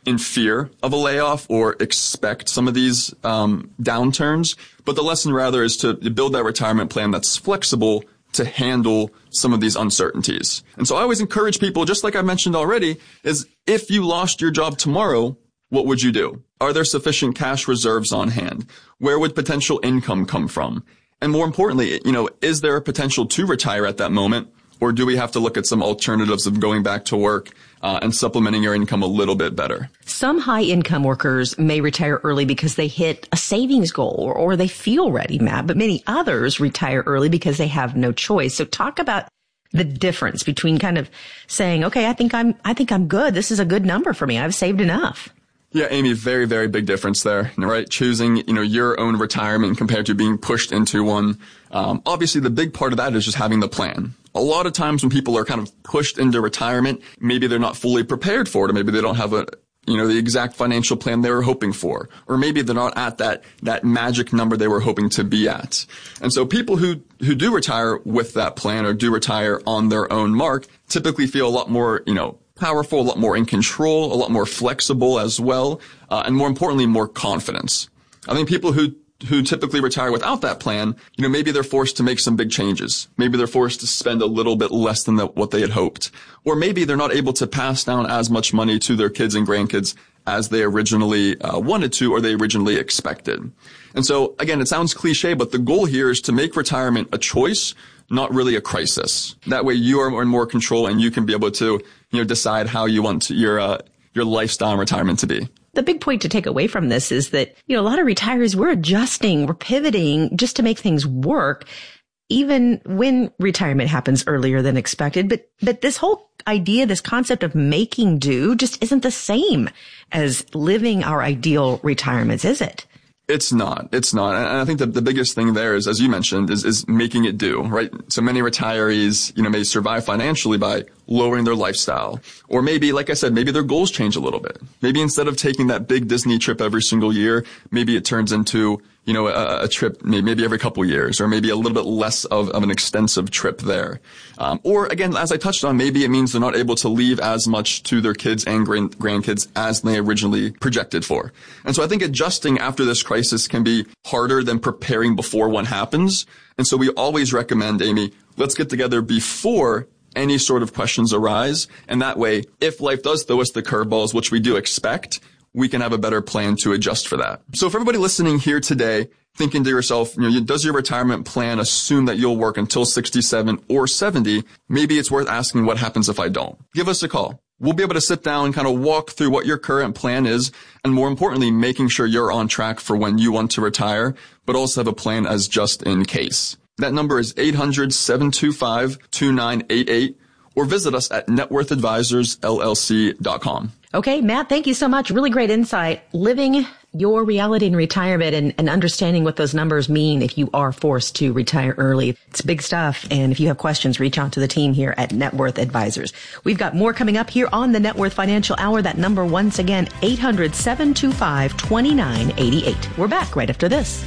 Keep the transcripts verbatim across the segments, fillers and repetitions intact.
in fear of a layoff or expect some of these um, downturns. But the lesson rather is to build that retirement plan that's flexible to handle some of these uncertainties. And so I always encourage people, just like I mentioned already, is if you lost your job tomorrow, what would you do? Are there sufficient cash reserves on hand? Where would potential income come from? And more importantly, you know, is there a potential to retire at that moment? Or do we have to look at some alternatives of going back to work uh, and supplementing your income a little bit better? Some high-income workers may retire early because they hit a savings goal or, or they feel ready, Matt, but many others retire early because they have no choice. So talk about the difference between kind of saying, okay, I think I'm, I think I'm good. This is a good number for me. I've saved enough. Yeah, Amy, very, very big difference there, right? Choosing, you know, your own retirement compared to being pushed into one. Um, obviously, the big part of that is just having the plan. A lot of times when people are kind of pushed into retirement, maybe they're not fully prepared for it, or maybe they don't have a, you know, the exact financial plan they were hoping for, or maybe they're not at that, that magic number they were hoping to be at. And so people who, who do retire with that plan or do retire on their own mark typically feel a lot more, you know, powerful, a lot more in control, a lot more flexible as well, uh, and more importantly, more confidence. I think people who who typically retire without that plan, you know, maybe they're forced to make some big changes. Maybe they're forced to spend a little bit less than the, what they had hoped. Or maybe they're not able to pass down as much money to their kids and grandkids as they originally uh, wanted to or they originally expected. And so, again, it sounds cliche, but the goal here is to make retirement a choice, not really a crisis. That way you are in more control and you can be able to, you know, decide how you want to, your, uh, your lifestyle and retirement to be. The big point to take away from this is that, you know, a lot of retirees, we're adjusting, we're pivoting just to make things work, even when retirement happens earlier than expected. But, but this whole idea, this concept of making do just isn't the same as living our ideal retirements, is it? It's not. It's not. And I think that the biggest thing there is, as you mentioned, is, is making it do, right? So many retirees, you know, may survive financially by lowering their lifestyle. Or maybe, like I said, maybe their goals change a little bit. Maybe instead of taking that big Disney trip every single year, maybe it turns into, you know, a, a trip maybe every couple years, or maybe a little bit less of, of an extensive trip there. Um, or again, as I touched on, maybe it means they're not able to leave as much to their kids and grand, grandkids as they originally projected for. And so I think adjusting after this crisis can be harder than preparing before one happens. And so we always recommend, Amy, let's get together before any sort of questions arise. And that way, if life does throw us the curveballs, which we do expect, we can have a better plan to adjust for that. So for everybody listening here today, thinking to yourself, you know, does your retirement plan assume that you'll work until sixty-seven or seventy? Maybe it's worth asking what happens if I don't. Give us a call. We'll be able to sit down and kind of walk through what your current plan is, and more importantly, making sure you're on track for when you want to retire, but also have a plan as just in case. That number is eight hundred, seven two five, two nine eight eight, or visit us at net worth advisors L L C dot com. Okay, Matt, thank you so much. Really great insight. Living your reality in retirement and, and understanding what those numbers mean if you are forced to retire early. It's big stuff. And if you have questions, reach out to the team here at Net Worth Advisors. We've got more coming up here on the Net Worth Financial Hour. That number, once again, eight hundred, seven two five, two nine eight eight. We're back right after this.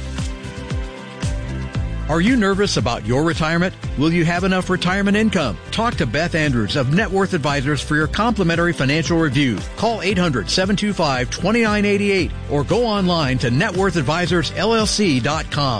Are you nervous about your retirement? Will you have enough retirement income? Talk to Beth Andrews of Net Worth Advisors for your complimentary financial review. Call eight hundred, seven two five, two nine eight eight or go online to net worth advisors L L C dot com.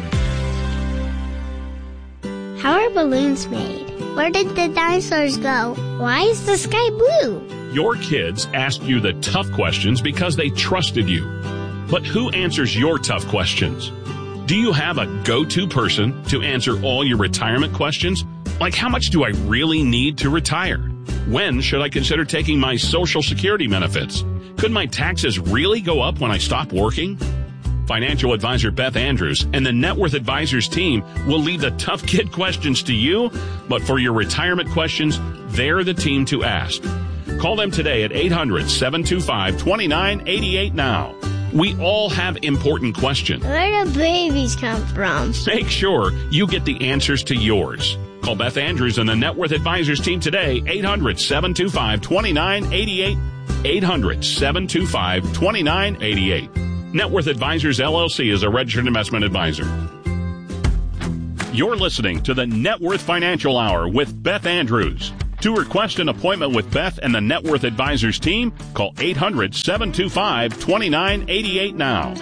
How are balloons made? Where did the dinosaurs go? Why is the sky blue? Your kids asked you the tough questions because they trusted you. But who answers your tough questions? Do you have a go-to person to answer all your retirement questions? Like, how much do I really need to retire? When should I consider taking my Social Security benefits? Could my taxes really go up when I stop working? Financial advisor Beth Andrews and the Net Worth Advisors team will leave the tough kid questions to you, but for your retirement questions, they're the team to ask. Call them today at eight hundred, seven two five, two nine eight eight now. We all have important questions. Where do babies come from? Make sure you get the answers to yours. Call Beth Andrews and the Net Worth Advisors team today, eight hundred, seven two five, two nine eight eight, eight hundred, seven two five, two nine eight eight. Net Worth Advisors, L L C is a registered investment advisor. You're listening to the Net Worth Financial Hour with Beth Andrews. To request an appointment with Beth and the Net Worth Advisors team, call eight hundred, seven two five, two nine eight eight now.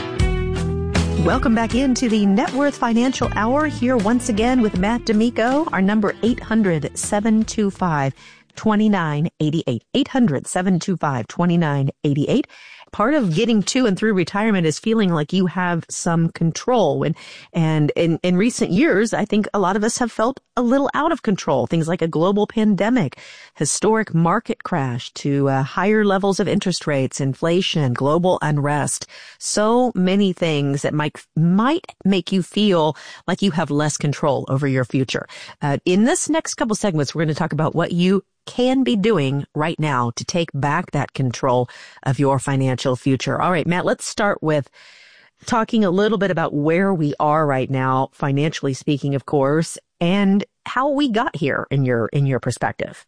Welcome back into the Net Worth Financial Hour, here once again with Matt D'Amico. Our number eight hundred, seven two five, two nine eight eight. eight hundred, seven two five, two nine eight eight. Part of getting to and through retirement is feeling like you have some control. And, and in, in recent years, I think a lot of us have felt a little out of control. Things like a global pandemic, historic market crash, to uh, higher levels of interest rates, inflation, global unrest. So many things that might, might make you feel like you have less control over your future. Uh, in this next couple segments, we're going to talk about what you can be doing right now to take back that control of your financial future. All right, Matt, let's start with talking a little bit about where we are right now, financially speaking, of course, and how we got here in your in your perspective.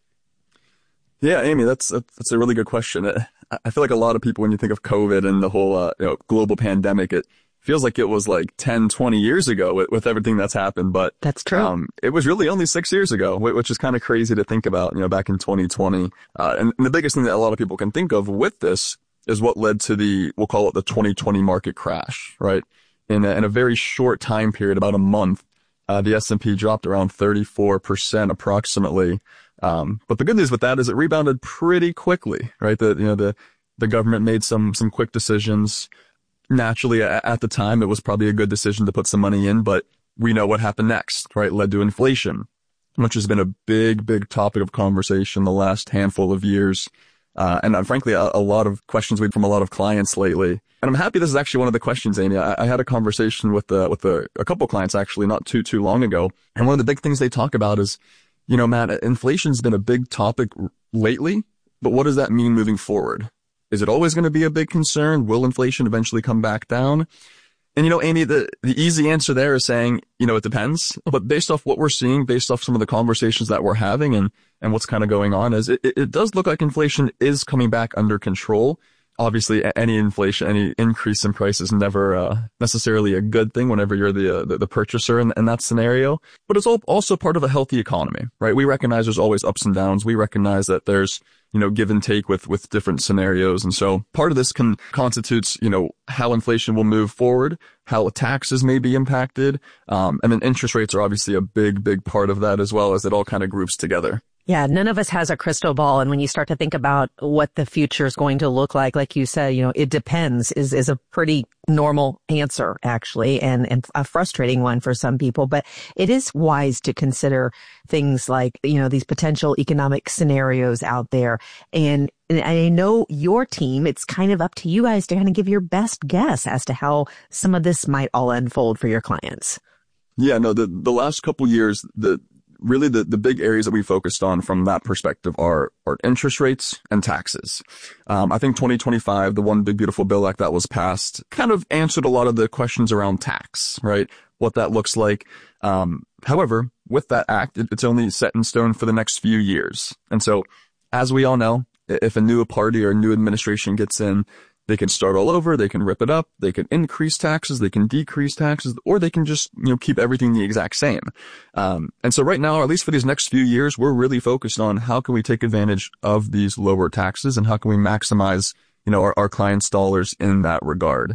Yeah, Amy, that's a, that's a really good question. I feel like a lot of people, when you think of COVID and the whole uh, you know, global pandemic, it feels like it was like ten, twenty years ago with, with everything that's happened. But that's true. Um, it was really only six years ago, which is kind of crazy to think about, you know, back in twenty twenty. Uh, and, and the biggest thing that a lot of people can think of with this is what led to the, we'll call it the twenty twenty market crash, right? In a, in a very short time period, about a month, uh, the S and P dropped around thirty-four percent approximately. Um, but the good news with that is it rebounded pretty quickly, right? The, you know, the, the government made some, some quick decisions. Naturally, at the time, it was probably a good decision to put some money in, but we know what happened next, right? It led to inflation, which has been a big, big topic of conversation the last handful of years. Uh, and uh, frankly, a, a lot of questions we had from a lot of clients lately. And I'm happy this is actually one of the questions, Amy. I, I had a conversation with, uh, with a, a couple clients actually not too, too long ago. And one of the big things they talk about is, you know, Matt, inflation's been a big topic lately, but what does that mean moving forward? Is it always going to be a big concern? Will inflation eventually come back down? And, you know, Amy, the, the easy answer there is saying, you know, it depends. But based off what we're seeing, based off some of the conversations that we're having and, and what's kind of going on, is it, it does look like inflation is coming back under control. Obviously, any inflation, any increase in price is never uh, necessarily a good thing whenever you're the, uh, the the purchaser in, in that scenario. But it's all also part of a healthy economy, right? We recognize there's always ups and downs. We recognize that there's, you know, give and take with, with different scenarios. And so part of this can constitutes, you know, how inflation will move forward, how taxes may be impacted. Um, and then interest rates are obviously a big, big part of that as well, as it all kind of groups together. Yeah, none of us has a crystal ball. And when you start to think about what the future is going to look like, like you said, you know, it depends is, is a pretty normal answer, actually, and, and a frustrating one for some people. But it is wise to consider things like, you know, these potential economic scenarios out there. And, and I know your team, it's kind of up to you guys to kind of give your best guess as to how some of this might all unfold for your clients. Yeah, no, the, the last couple years, the, really the, the big areas that we focused on from that perspective are, are interest rates and taxes. Um, I think twenty twenty-five, the One Big Beautiful Bill Act that was passed, kind of answered a lot of the questions around tax, right? What that looks like. Um, however, with that act, it, it's only set in stone for the next few years. And so, as we all know, if a new party or a new administration gets in, they can start all over, they can rip it up, they can increase taxes, they can decrease taxes, or they can just, you know, keep everything the exact same. Um, and so right now, or at least for these next few years, we're really focused on how can we take advantage of these lower taxes and how can we maximize, you know, our, our clients' dollars in that regard.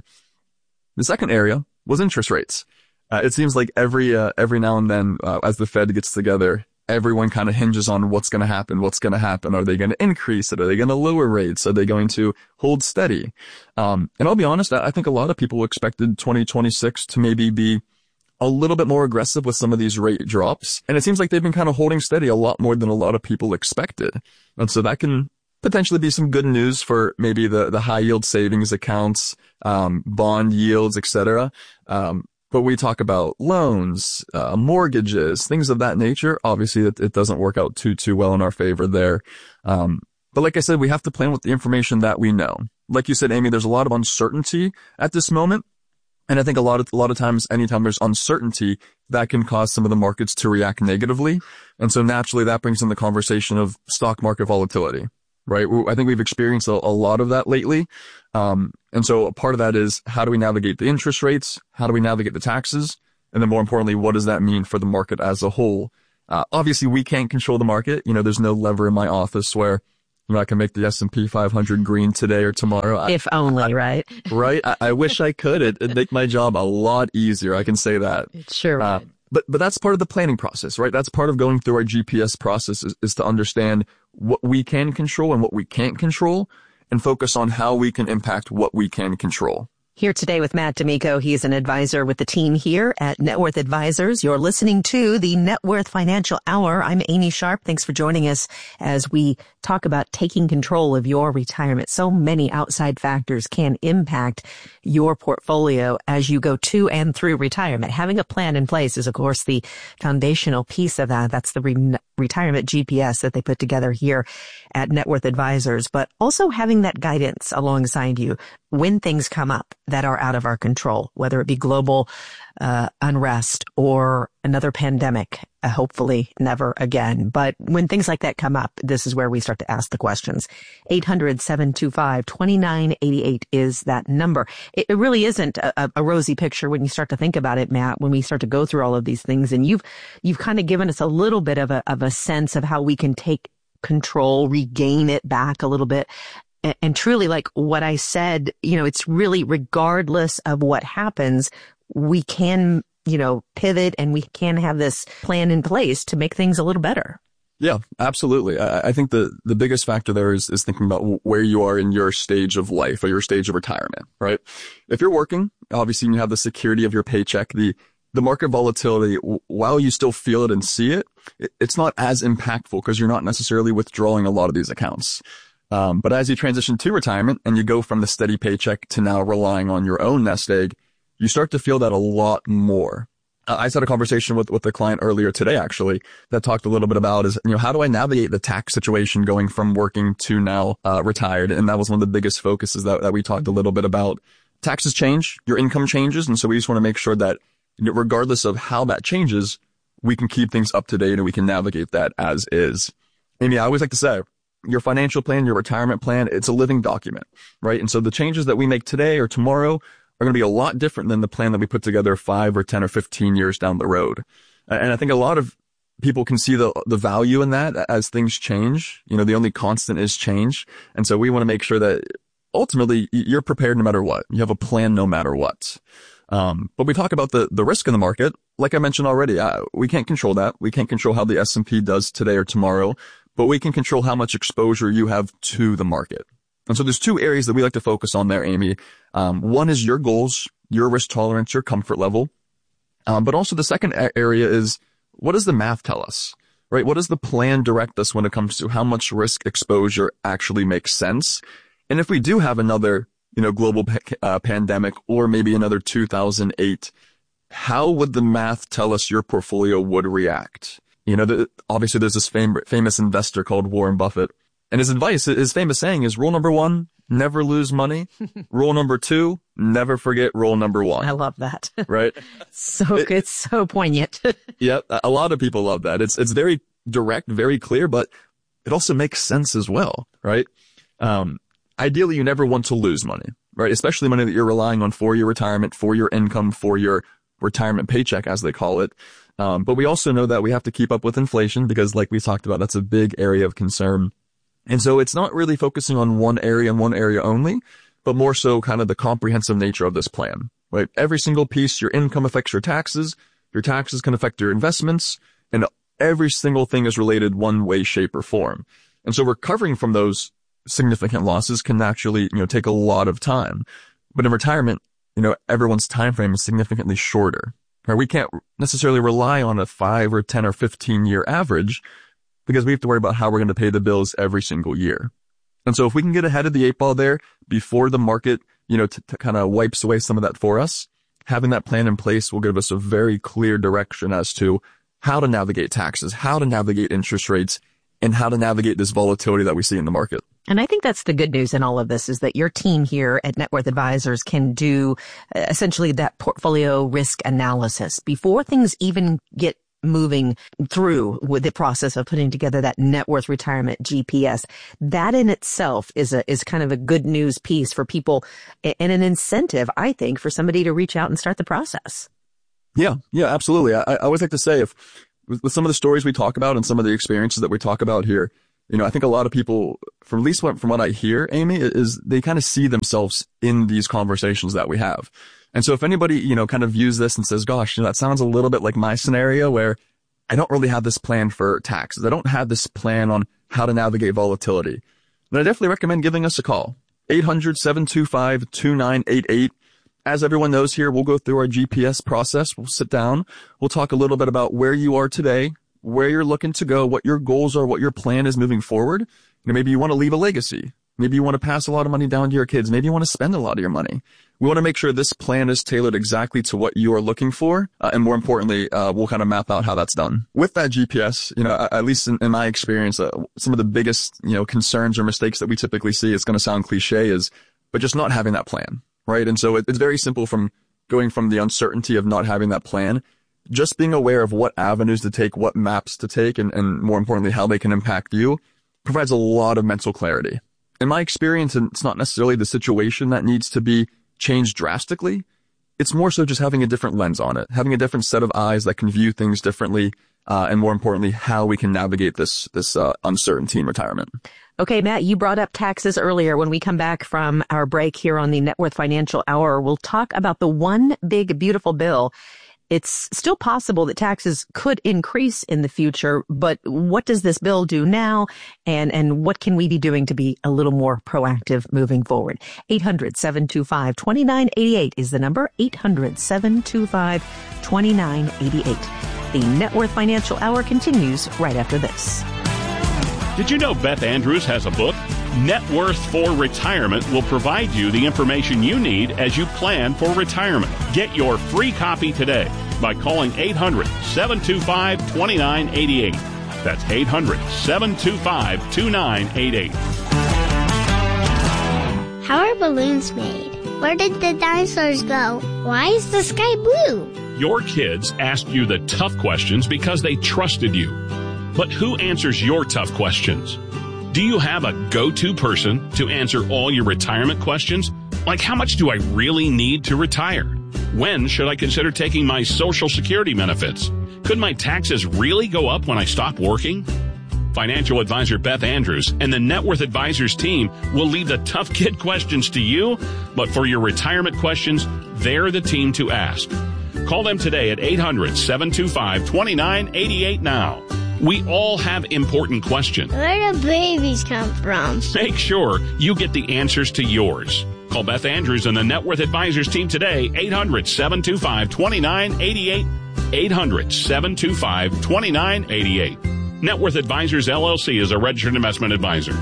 The second area was interest rates. Uh, it seems like every, uh, every now and then, uh, as the Fed gets together, everyone kind of hinges on what's going to happen. What's going to happen? Are they going to increase it? Are they going to lower rates? Are they going to hold steady? Um, and I'll be honest, I think a lot of people expected twenty twenty-six to maybe be a little bit more aggressive with some of these rate drops. And it seems like they've been kind of holding steady a lot more than a lot of people expected. And so that can potentially be some good news for maybe the, the high yield savings accounts, um, bond yields, et cetera. Um, But we talk about loans, uh, mortgages, things of that nature. Obviously, it, it doesn't work out too, too well in our favor there. Um, but like I said, we have to plan with the information that we know. Like you said, Amy, there's a lot of uncertainty at this moment. And I think a lot of, a lot of times, anytime there's uncertainty, that can cause some of the markets to react negatively. And so naturally, that brings in the conversation of stock market volatility. Right. I think we've experienced a, a lot of that lately. Um, and so a part of that is how do we navigate the interest rates? How do we navigate the taxes? And then more importantly, what does that mean for the market as a whole? Uh, obviously we can't control the market. You know, there's no lever in my office where, you know, I can make the S and P five hundred green today or tomorrow. If only, right? Right. I, I wish I could. It, it'd make my job a lot easier. I can say that. It sure would. Uh, but, but that's part of the planning process, right? That's part of going through our G P S process is, is to understand what we can control and what we can't control and focus on how we can impact what we can control. Here today with Matt D'Amico. He's an advisor with the team here at Net Worth Advisors. You're listening to the Net Worth Financial Hour. I'm Amy Sharp. Thanks for joining us as we talk about taking control of your retirement. So many outside factors can impact your portfolio as you go to and through retirement. Having a plan in place is, of course, the foundational piece of that. That's the re- retirement G P S that they put together here at Net Worth Advisors, but also having that guidance alongside you when things come up that are out of our control, whether it be global uh, unrest or another pandemic, uh, hopefully never again. But when things like that come up, this is where we start to ask the questions. eight hundred, seven two five, two nine eight eight is that number. It, it really isn't a, a rosy picture when you start to think about it, Matt, when we start to go through all of these things. And you've you've kind of given us a little bit of a of a sense of how we can take control, regain it back a little bit. And, and truly, like what I said, you know, it's really regardless of what happens, we can, you know, pivot and we can have this plan in place to make things a little better. Yeah, absolutely. I, I think the, the biggest factor there is, is thinking about where you are in your stage of life or your stage of retirement, right? If you're working, obviously you have the security of your paycheck, the The market volatility, while you still feel it and see it, it's not as impactful because you're not necessarily withdrawing a lot of these accounts. Um, but as you transition to retirement and you go from the steady paycheck to now relying on your own nest egg, you start to feel that a lot more. Uh, I just had a conversation with, with a client earlier today, actually, that talked a little bit about is, you know, how do I navigate the tax situation going from working to now uh, retired? And that was one of the biggest focuses that, that we talked a little bit about. Taxes change, your income changes. And so we just want to make sure that regardless of how that changes, we can keep things up to date and we can navigate that as is. Amy, I always like to say, your financial plan, your retirement plan, it's a living document, right? And so the changes that we make today or tomorrow are going to be a lot different than the plan that we put together five or ten or fifteen years down the road. And I think a lot of people can see the the value in that as things change. You know, the only constant is change. And so we want to make sure that ultimately you're prepared no matter what. You have a plan no matter what. Um, but we talk about the, the risk in the market. Like I mentioned already, uh, we can't control that. We can't control how the S and P does today or tomorrow, but we can control how much exposure you have to the market. And so there's two areas that we like to focus on there, Amy. Um, one is your goals, your risk tolerance, your comfort level. Um, but also the second a- area is what does the math tell us, right? What does the plan direct us when it comes to how much risk exposure actually makes sense? And if we do have another you know, global uh, pandemic, or maybe another two thousand eight, how would the math tell us your portfolio would react? You know, the, obviously there's this fam- famous investor called Warren Buffett, and his advice, his famous saying is rule number one, never lose money. Rule number two, never forget rule number one. I love that. Right? so it, It's so poignant. Yeah, a lot of people love that. It's, it's very direct, very clear, but it also makes sense as well, right? Um, Ideally, you never want to lose money, right? Especially money that you're relying on for your retirement, for your income, for your retirement paycheck, as they call it. Um, but we also know that we have to keep up with inflation because, like we talked about, that's a big area of concern. And so it's not really focusing on one area and one area only, but more so kind of the comprehensive nature of this plan, right? Every single piece, your income affects your taxes, your taxes can affect your investments, and every single thing is related one way, shape, or form. And so recovering from those significant losses can actually, you know, take a lot of time. But in retirement, you know, everyone's time frame is significantly shorter. Right? We can't necessarily rely on a five or ten or fifteen year average because we have to worry about how we're going to pay the bills every single year. And so if we can get ahead of the eight ball there before the market, you know, t- t- kind of wipes away some of that for us, having that plan in place will give us a very clear direction as to how to navigate taxes, how to navigate interest rates, and how to navigate this volatility that we see in the market. And I think that's the good news in all of this is that your team here at Net Worth Advisors can do uh, essentially that portfolio risk analysis before things even get moving through with the process of putting together that net worth retirement G P S. That in itself is a, is kind of a good news piece for people and an incentive, I think, for somebody to reach out and start the process. Yeah, yeah, absolutely. I, I always like to say if with, with some of the stories we talk about and some of the experiences that we talk about here, you know, I think a lot of people, from at least what, from what I hear, Amy, is they kind of see themselves in these conversations that we have. And so if anybody, you know, kind of views this and says, gosh, you know, that sounds a little bit like my scenario where I don't really have this plan for taxes. I don't have this plan on how to navigate volatility. Then I definitely recommend giving us a call. eight hundred, seven two five, two nine eight eight. As everyone knows here, we'll go through our G P S process. We'll sit down. We'll talk a little bit about where you are today, where you're looking to go, what your goals are, what your plan is moving forward. You know, maybe you want to leave a legacy. Maybe you want to pass a lot of money down to your kids. Maybe you want to spend a lot of your money. We want to make sure this plan is tailored exactly to what you are looking for. Uh, and more importantly, uh, we'll kind of map out how that's done. With that G P S, you know, at least in, in my experience, uh, some of the biggest, you know, concerns or mistakes that we typically see, it's going to sound cliche, is, but just not having that plan, right? And so it, it's very simple from going from the uncertainty of not having that plan, just being aware of what avenues to take, what maps to take, and, and more importantly, how they can impact you, provides a lot of mental clarity. In my experience, and it's not necessarily the situation that needs to be changed drastically. It's more so just having a different lens on it, having a different set of eyes that can view things differently, uh, and more importantly, how we can navigate this this uh, uncertainty in retirement. Okay, Matt, you brought up taxes earlier. When we come back from our break here on the Net Worth Financial Hour, we'll talk about the one big, beautiful bill. It's still possible that taxes could increase in the future, but what does this bill do now? And, and what can we be doing to be a little more proactive moving forward? eight hundred, seven two five, two nine eight eight is the number. eight hundred, seven two five, two nine eight eight. The Net Worth Financial Hour continues right after this. Did you know Beth Andrews has a book? Net Worth for Retirement will provide you the information you need as you plan for retirement. Get your free copy today by calling eight hundred, seven two five, two nine eight eight. That's eight hundred, seven two five, two nine eight eight. How are balloons made? Where did the dinosaurs go? Why is the sky blue? Your kids asked you the tough questions because they trusted you. But who answers your tough questions? Do you have a go-to person to answer all your retirement questions? Like, how much do I really need to retire? When should I consider taking my Social Security benefits? Could my taxes really go up when I stop working? Financial advisor Beth Andrews and the Net Worth Advisors team will leave the tough kid questions to you, but for your retirement questions, they're the team to ask. Call them today at eight hundred, seven two five, two nine eight eight now. We all have important questions. Where do babies come from? Make sure you get the answers to yours. Call Beth Andrews and the Net Worth Advisors team today, eight hundred, seven two five, two nine eight eight, eight hundred, seven two five, two nine eight eight. Net Worth Advisors, L L C is a registered investment advisor.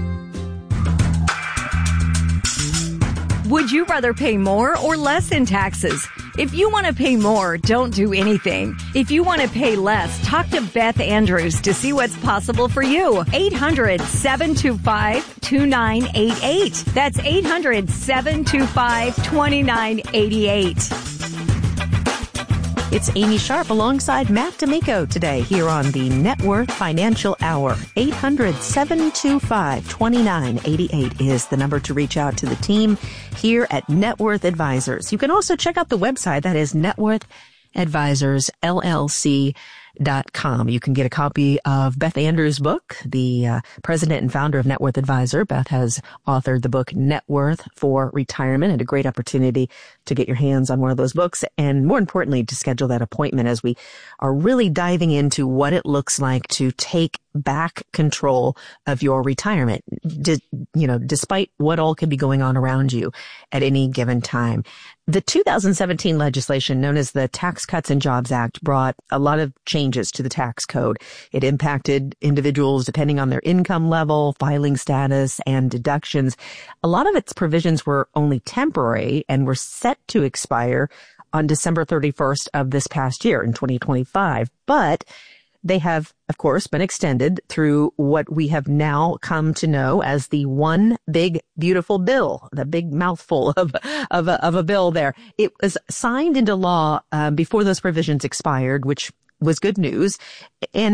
Would you rather pay more or less in taxes? If you want to pay more, don't do anything. If you want to pay less, talk to Beth Andrews to see what's possible for you. eight hundred, seven two five, two nine eight eight. That's eight hundred, seven two five, two nine eight eight. It's Amy Sharp alongside Matt D'Amico today here on the Net Worth Financial Hour. eight hundred, seven two five, two nine eight eight is the number to reach out to the team here at Net Worth Advisors. You can also check out the website. That is net worth advisors L L C dot com. You can get a copy of Beth Andrews' book, the uh, president and founder of Net Worth Advisor. Beth has authored the book Net Worth for Retirement, and a great opportunity to get your hands on one of those books, and more importantly, to schedule that appointment as we are really diving into what it looks like to take back control of your retirement, D- you know, despite what all could be going on around you at any given time. The two thousand seventeen legislation known as the Tax Cuts and Jobs Act brought a lot of changes to the tax code. It impacted individuals depending on their income level, filing status, and deductions. A lot of its provisions were only temporary and were set to expire on December thirty-first of this past year in twenty twenty-five. But they have, of course, been extended through what we have now come to know as the One Big Beautiful Bill, the big mouthful of of a, of a bill there. It was signed into law um, before those provisions expired, which was good news. And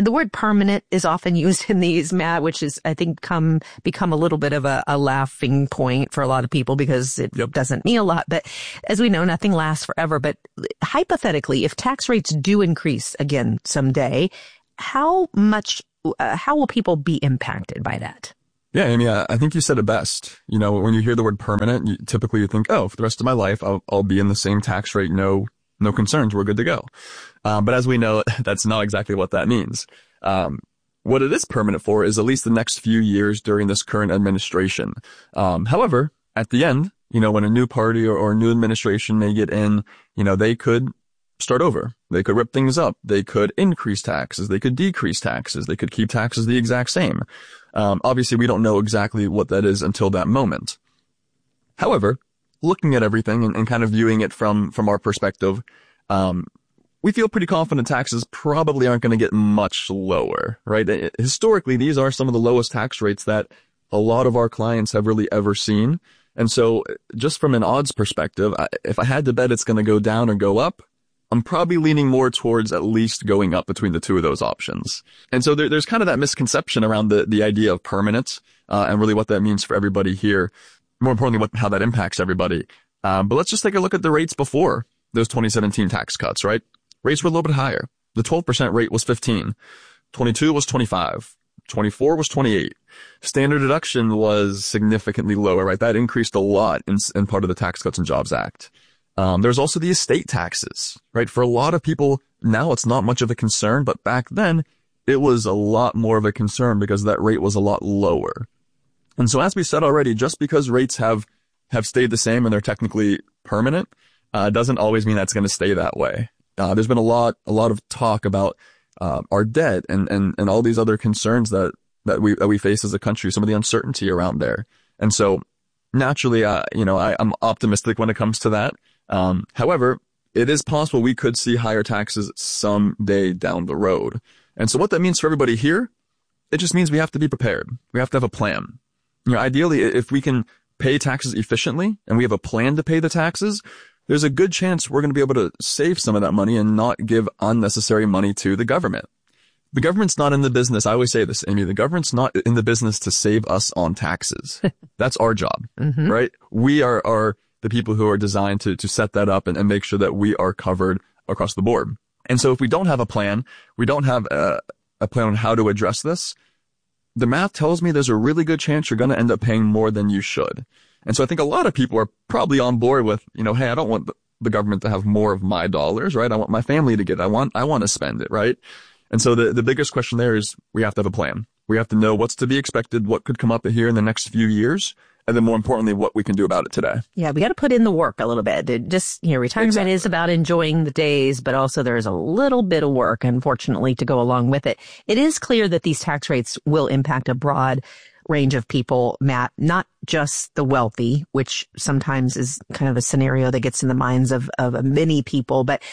The word permanent is often used in these, Matt, which is, I think, come become a little bit of a, a laughing point for a lot of people because it yep. doesn't mean a lot. But as we know, nothing lasts forever. But hypothetically, if tax rates do increase again someday, how much, uh, how will people be impacted by that? Yeah, Amy, I think you said it best. You know, when you hear the word permanent, you, typically you think, oh, for the rest of my life, I'll, I'll be in the same tax rate. No, no concerns. We're good to go. Um, but as we know, that's not exactly what that means. Um, what it is permanent for is at least the next few years during this current administration. Um, however, at the end, you know, when a new party or, or a new administration may get in, you know, they could start over. They could rip things up. They could increase taxes. They could decrease taxes. They could keep taxes the exact same. Um, obviously, we don't know exactly what that is until that moment. However, looking at everything and, and kind of viewing it from, from our perspective, um, we feel pretty confident taxes probably aren't going to get much lower, right? Historically, these are some of the lowest tax rates that a lot of our clients have really ever seen. And so just from an odds perspective, I, if I had to bet it's going to go down or go up, I'm probably leaning more towards at least going up between the two of those options. And so there, there's kind of that misconception around the, the idea of permanence, uh, and really what that means for everybody here. More importantly, what, how that impacts everybody. Um, but let's just take a look at the rates before those twenty seventeen tax cuts, right? Rates were a little bit higher. The twelve percent rate was fifteen. twenty-two was twenty-five. twenty-four was twenty-eight. Standard deduction was significantly lower, right? That increased a lot in, in part of the Tax Cuts and Jobs Act. Um, there's also the estate taxes, right? For a lot of people, now it's not much of a concern, but back then it was a lot more of a concern because that rate was a lot lower. And so as we said already, just because rates have, have stayed the same and they're technically permanent, uh, doesn't always mean that's going to stay that way. Uh, there's been a lot, a lot of talk about, uh, our debt and, and, and all these other concerns that, that we, that we face as a country, some of the uncertainty around there. And so naturally, uh, you know, I, I'm optimistic when it comes to that. Um, however, it is possible we could see higher taxes someday down the road. And so what that means for everybody here, it just means we have to be prepared. We have to have a plan. You know, ideally, if we can pay taxes efficiently and we have a plan to pay the taxes, there's a good chance we're going to be able to save some of that money and not give unnecessary money to the government. The government's not in the business. I always say this, Amy, the government's not in the business to save us on taxes. That's our job, mm-hmm. right? We are, are the people who are designed to, to set that up and, and make sure that we are covered across the board. And so if we don't have a plan, we don't have a, a plan on how to address this, the math tells me there's a really good chance you're going to end up paying more than you should. And so I think a lot of people are probably on board with, you know, hey, I don't want the government to have more of my dollars, right? I want my family to get it. I want, I want to spend it, right? And so the, the biggest question there is we have to have a plan. We have to know what's to be expected, what could come up here in the next few years, and then more importantly, what we can do about it today. Yeah, we got to put in the work a little bit. It just, you know, retirement exactly. is about enjoying the days, but also there's a little bit of work, unfortunately, to go along with it. It is clear that these tax rates will impact a broad range of people, Matt, not just the wealthy, which sometimes is kind of a scenario that gets in the minds of, of many people, but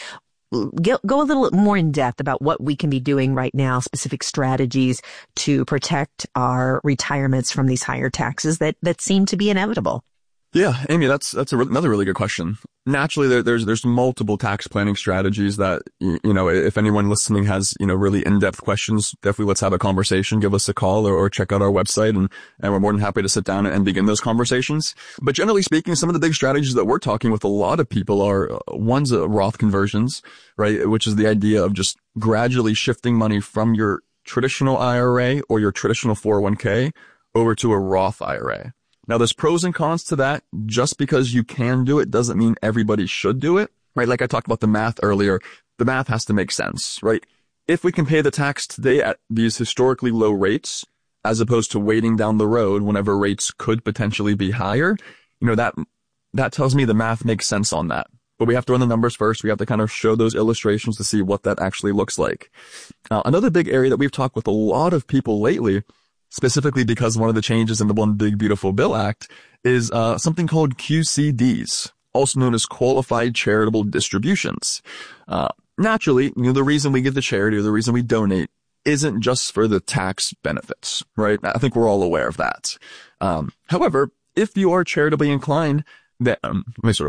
Go, go a little more in depth about what we can be doing right now, specific strategies to protect our retirements from these higher taxes that, that seem to be inevitable. Yeah, Amy, that's that's a re- another really good question. Naturally, there, there's there's multiple tax planning strategies that, you, you know, if anyone listening has, you know, really in-depth questions, definitely let's have a conversation, give us a call or, or check out our website, and, and we're more than happy to sit down and begin those conversations. But generally speaking, some of the big strategies that we're talking with a lot of people are, uh, one's uh, Roth conversions, right, which is the idea of just gradually shifting money from your traditional I R A or your traditional four oh one k over to a Roth I R A. Now, there's pros and cons to that. Just because you can do it doesn't mean everybody should do it, right? Like I talked about the math earlier, the math has to make sense, right? If we can pay the tax today at these historically low rates, as opposed to waiting down the road whenever rates could potentially be higher, you know, that, that tells me the math makes sense on that. But we have to run the numbers first. We have to kind of show those illustrations to see what that actually looks like. Now, another big area that we've talked with a lot of people lately, specifically because one of the changes in the One Big Beautiful Bill Act, is uh something called Q C Ds, also known as Qualified Charitable Distributions. Uh, naturally, you know, the reason we give to charity or the reason we donate isn't just for the tax benefits, right? I think we're all aware of that. Um, however, if you are charitably inclined, that, um, let me start over there.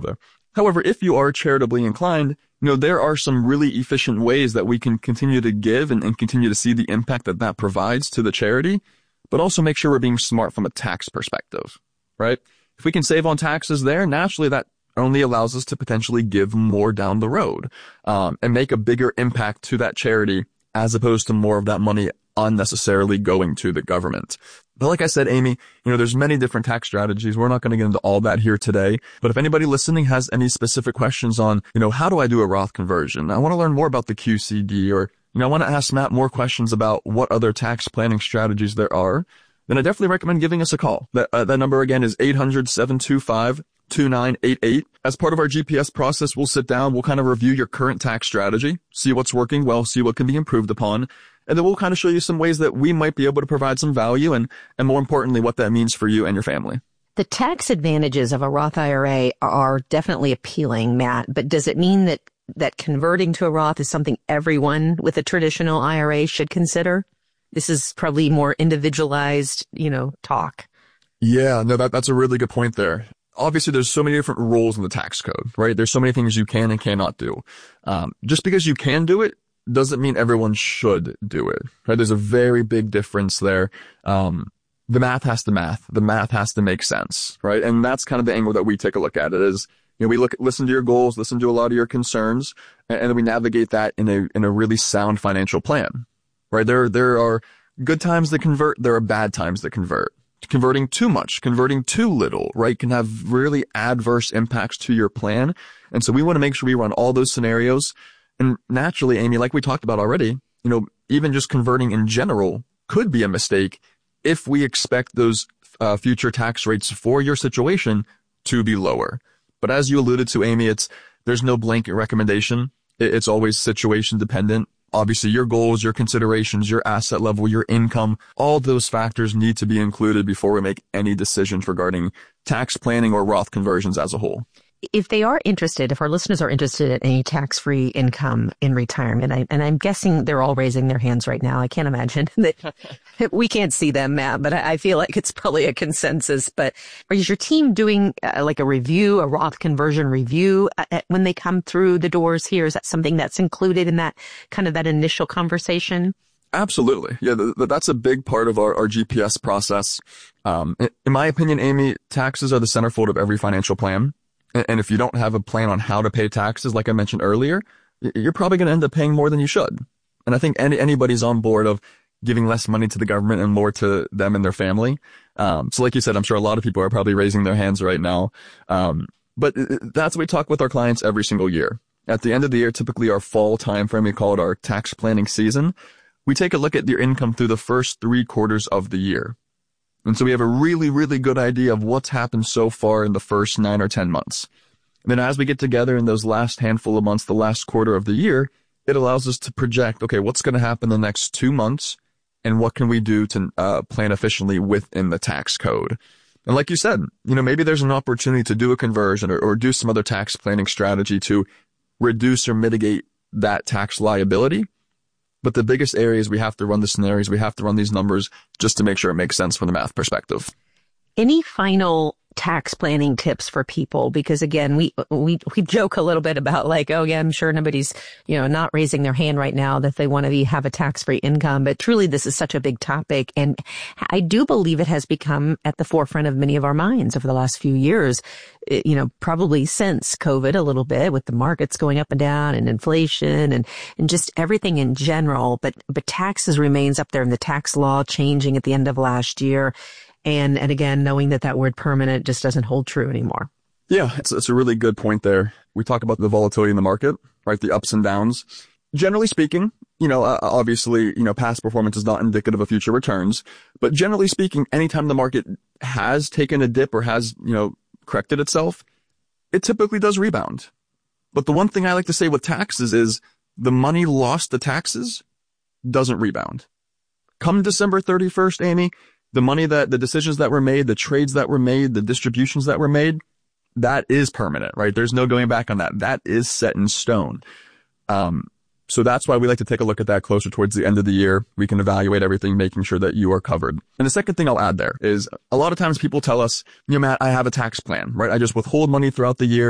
However, if you are charitably inclined, you know, there are some really efficient ways that we can continue to give and, and continue to see the impact that that provides to the charity, but also make sure we're being smart from a tax perspective, right? If we can save on taxes there, naturally that only allows us to potentially give more down the road, um, and make a bigger impact to that charity as opposed to more of that money unnecessarily going to the government. But like I said, Amy, you know, there's many different tax strategies. We're not going to get into all that here today. But if anybody listening has any specific questions on, you know, how do I do a Roth conversion? I want to learn more about the Q C D, or, you know, I want to ask Matt more questions about what other tax planning strategies there are, then I definitely recommend giving us a call. That, uh, that number again is eight hundred, seven two five, two nine eight eight. As part of our G P S process, we'll sit down, we'll kind of review your current tax strategy, see what's working well, see what can be improved upon, and then we'll kind of show you some ways that we might be able to provide some value and, and more importantly, what that means for you and your family. The tax advantages of a Roth I R A are definitely appealing, Matt, but does it mean that, that converting to a Roth is something everyone with a traditional I R A should consider? This is probably more individualized, you know, talk. Yeah, no, that, that's a really good point there. Obviously, there's so many different rules in the tax code, right? There's so many things you can and cannot do. Um, just because you can do it doesn't mean everyone should do it, right? There's a very big difference there. Um, the math has to math. The math has to make sense, right? And that's kind of the angle that we take a look at it is, you know, we look, listen to your goals, listen to a lot of your concerns, and, and then we navigate that in a, in a really sound financial plan, right? There, there are good times that convert. There are bad times that convert. Converting too much, converting too little, right, can have really adverse impacts to your plan. And so we want to make sure we run all those scenarios. And naturally, Amy, like we talked about already, you know, even just converting in general could be a mistake if we expect those uh, future tax rates for your situation to be lower. But as you alluded to, Amy, it's, there's no blanket recommendation. It's always situation dependent. Obviously, your goals, your considerations, your asset level, your income, all those factors need to be included before we make any decisions regarding tax planning or Roth conversions as a whole. If they are interested, if our listeners are interested in any tax-free income in retirement, I, and I'm guessing they're all raising their hands right now. I can't imagine that we can't see them, Matt, but I, I feel like it's probably a consensus. But is your team doing uh, like a review, a Roth conversion review uh, when they come through the doors here? Is that something that's included in that kind of that initial conversation? Absolutely. Yeah, th- th- that's a big part of our, our G P S process. Um, in my opinion, Amy, taxes are the centerfold of every financial plan. And if you don't have a plan on how to pay taxes, like I mentioned earlier, you're probably going to end up paying more than you should. And I think any, anybody's on board of giving less money to the government and more to them and their family. Um, so like you said, I'm sure a lot of people are probably raising their hands right now. Um, but that's what we talk with our clients every single year. At the end of the year, typically our fall time frame, we call it our tax planning season. We take a look at your income through the first three quarters of the year. And so we have a really, really good idea of what's happened so far in the first nine or ten months. And then as we get together in those last handful of months, the last quarter of the year, it allows us to project, okay, what's going to happen the next two months and what can we do to uh, plan efficiently within the tax code. And like you said, you know, maybe there's an opportunity to do a conversion or, or do some other tax planning strategy to reduce or mitigate that tax liability. But the biggest area is we have to run the scenarios, we have to run these numbers just to make sure it makes sense from the math perspective. Any final tax planning tips for people? Because again, we, we, we joke a little bit about like, oh yeah, I'm sure nobody's, you know, not raising their hand right now that they want to be, have a tax-free income. But truly, this is such a big topic. And I do believe it has become at the forefront of many of our minds over the last few years, you know, probably since COVID a little bit with the markets going up and down and inflation and, and just everything in general. But, but taxes remains up there and the tax law changing at the end of last year. And, and again, knowing that that word permanent just doesn't hold true anymore. Yeah, it's, it's a really good point there. We talk about the volatility in the market, right? The ups and downs. Generally speaking, you know, uh, obviously, you know, past performance is not indicative of future returns, but generally speaking, anytime the market has taken a dip or has, you know, corrected itself, it typically does rebound. But the one thing I like to say with taxes is the money lost to taxes doesn't rebound. Come December thirty-first, Amy, the money that, the decisions that were made, the trades that were made, the distributions that were made, that is permanent, right? There's no going back on that. That is set in stone. Um, so that's why we like to take a look at that closer towards the end of the year. We can evaluate everything, making sure that you are covered. And the second thing I'll add there is a lot of times people tell us, you know, Matt, I have a tax plan, right? I just withhold money throughout the year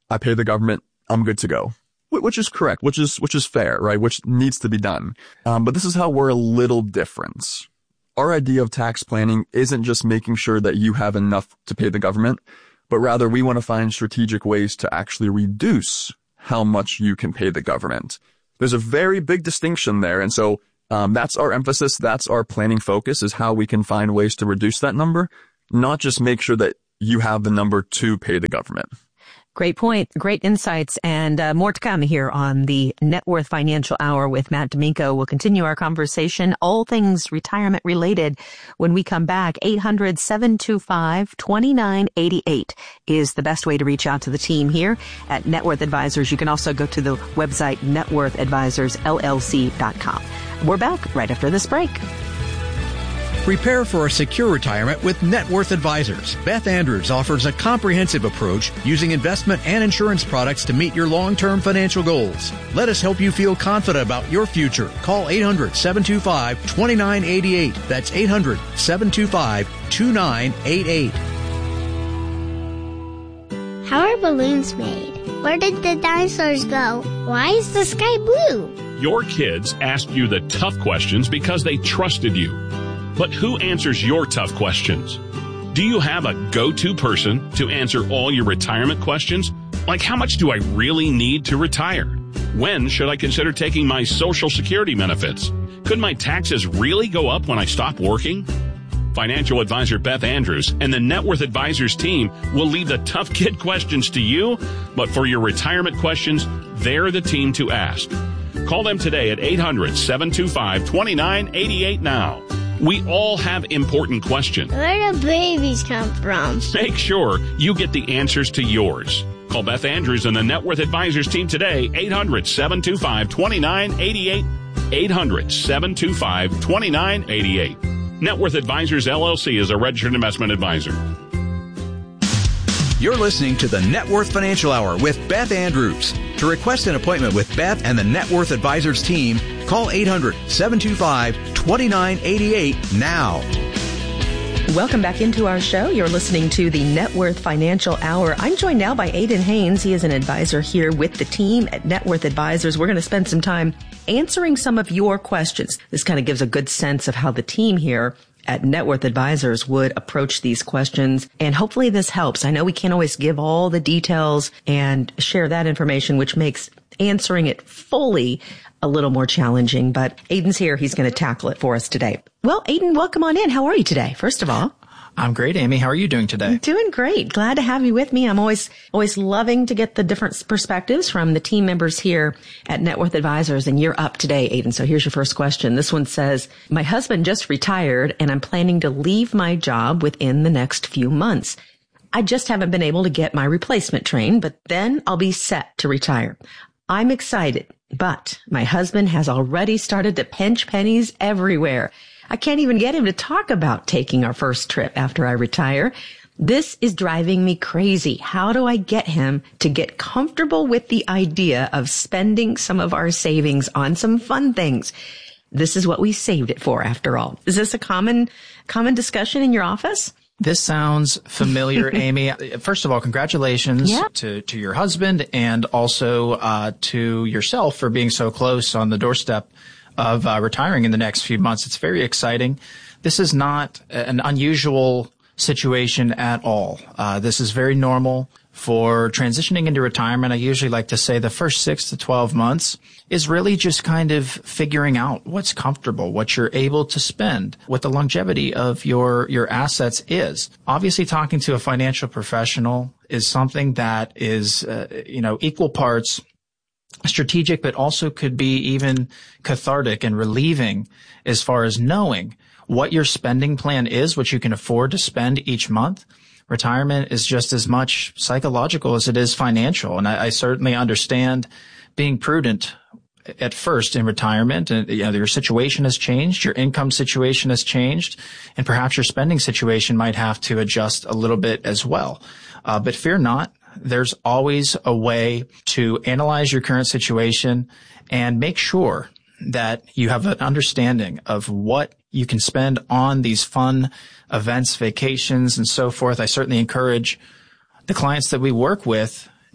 I pay the government, I'm good to go. Which is correct, which is, which is fair, right? Which needs to be done. Um, but this is how we're a little different. Our idea of tax planning isn't just making sure that you have enough to pay the government, but rather we want to find strategic ways to actually reduce how much you can pay the government. There's a very big distinction there. And so um, that's our emphasis. That's our planning focus, is how we can find ways to reduce that number, not just make sure that you have the number to pay the government. Great point. Great insights, and uh, more to come here on the Net Worth Financial Hour with Matt D'Amico. We'll continue our conversation, all things retirement related, when we come back. eight hundred, seven two five, two nine eight eight is the best way to reach out to the team here at Net Worth Advisors. You can also go to the website net worth advisors l l c dot com. We're back right after this break. Prepare for a secure retirement with Net Worth Advisors. Beth Andrews offers a comprehensive approach using investment and insurance products to meet your long-term financial goals. Let us help you feel confident about your future. Call eight hundred, seven two five, two nine eight eight. That's eight hundred, seven two five, two nine eight eight. How are balloons made? Where did the dinosaurs go? Why is the sky blue? Your kids asked you the tough questions because they trusted you. But who answers your tough questions? Do you have a go-to person to answer all your retirement questions? Like, how much do I really need to retire? When should I consider taking my Social Security benefits? Could my taxes really go up when I stop working? Financial advisor Beth Andrews and the Net Worth Advisors team will leave the tough kid questions to you, but for your retirement questions, they're the team to ask. Call them today at eight hundred, seven two five, two nine eight eight now. We all have important questions. Where do babies come from? Make sure you get the answers to yours. Call Beth Andrews and the Net Worth Advisors team today, eight hundred, seven two five, two nine eight eight, eight hundred, seven two five, two nine eight eight. Net Worth Advisors, L L C is a registered investment advisor. You're listening to the Net Worth Financial Hour with Beth Andrews. To request an appointment with Beth and the Net Worth Advisors team, call eight hundred, seven two five, two nine eight eight now. Welcome back into our show. You're listening to the Net Worth Financial Hour. I'm joined now by Aidan Haynes. He is an advisor here with the team at Net Worth Advisors. We're going to spend some time answering some of your questions. This kind of gives a good sense of how the team here at Net Worth Advisors would approach these questions. And hopefully this helps. I know we can't always give all the details and share that information, which makes answering it fully a little more challenging. But Aidan's here. He's going to tackle it for us today. Well, Aidan, welcome on in. How are you today, first of all? I'm great, Amy. How are you doing today? I'm doing great. Glad to have you with me. I'm always, always loving to get the different perspectives from the team members here at Net Worth Advisors. And you're up today, Aidan. So here's your first question. This one says, my husband just retired and I'm planning to leave my job within the next few months. I just haven't been able to get my replacement trained, but then I'll be set to retire. I'm excited, but my husband has already started to pinch pennies everywhere. I can't even get him to talk about taking our first trip after I retire. This is driving me crazy. How do I get him to get comfortable with the idea of spending some of our savings on some fun things? This is what we saved it for, after all. Is this a common, common discussion in your office? This sounds familiar, Amy. First of all, congratulations yeah. to, to your husband and also uh, to yourself for being so close on the doorstep of uh, retiring in the next few months. It's very exciting. This is not an unusual situation at all. Uh, this is very normal for transitioning into retirement. I usually like to say the first six to twelve months is really just kind of figuring out what's comfortable, what you're able to spend, what the longevity of your, your assets is. Obviously, talking to a financial professional is something that is, uh, you know, equal parts strategic, but also could be even cathartic and relieving as far as knowing what your spending plan is, what you can afford to spend each month. Retirement is just as much psychological as it is financial. And I, I certainly understand being prudent at first in retirement. And you know, your situation has changed, your income situation has changed, and perhaps your spending situation might have to adjust a little bit as well. Uh, but fear not. There's always a way to analyze your current situation and make sure that you have an understanding of what you can spend on these fun events, vacations, and so forth. I certainly encourage the clients that we work with